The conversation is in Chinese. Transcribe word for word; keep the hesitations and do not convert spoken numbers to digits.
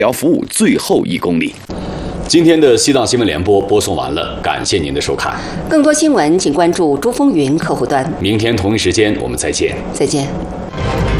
疗服务最后一公里。 今天的西藏新闻联播播送完了，感谢您的收看。 更多新闻请关注珠风云客户端。 明天同一时间我们再见。 再见。